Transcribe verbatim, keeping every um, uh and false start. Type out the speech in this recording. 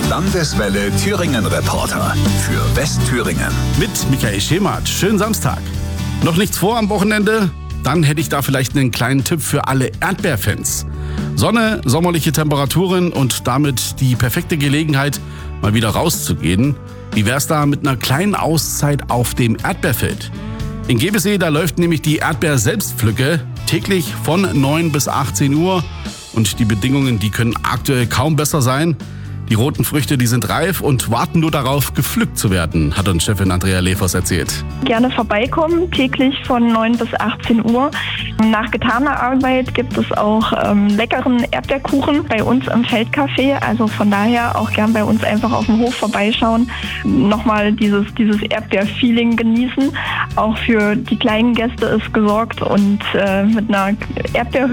Landeswelle Thüringen Reporter für Westthüringen. Mit Michael Schemat. Schönen Samstag. Noch nichts vor am Wochenende? Dann hätte ich da vielleicht einen kleinen Tipp für alle Erdbeerfans. Sonne, sommerliche Temperaturen und damit die perfekte Gelegenheit, mal wieder rauszugehen. Wie wär's da mit einer kleinen Auszeit auf dem Erdbeerfeld? In Gebesee, da läuft nämlich die Erdbeer-Selbstpflücke täglich von neun bis achtzehn Uhr. Und die Bedingungen, die können aktuell kaum besser sein. Die roten Früchte, die sind reif und warten nur darauf, gepflückt zu werden, hat uns Chefin Andrea Levers erzählt. Gerne vorbeikommen, täglich von neun bis achtzehn Uhr. Nach getaner Arbeit gibt es auch ähm, leckeren Erdbeerkuchen bei uns im Feldcafé. Also von daher auch gern bei uns einfach auf dem Hof vorbeischauen. Nochmal dieses, dieses Erdbeer-Feeling genießen. Auch für die kleinen Gäste ist gesorgt und äh, mit einer Erdbeer